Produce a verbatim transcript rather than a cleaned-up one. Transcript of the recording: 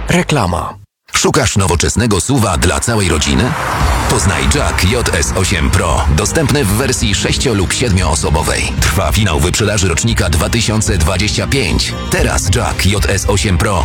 Reklama. Szukasz nowoczesnego suwa dla całej rodziny? Poznaj Jack J S osiem Pro, dostępny w wersji sześcio- lub siedmioosobowej. Trwa finał wyprzedaży rocznika dwa tysiące dwudziestego piątego. Teraz Jack J S osiem Pro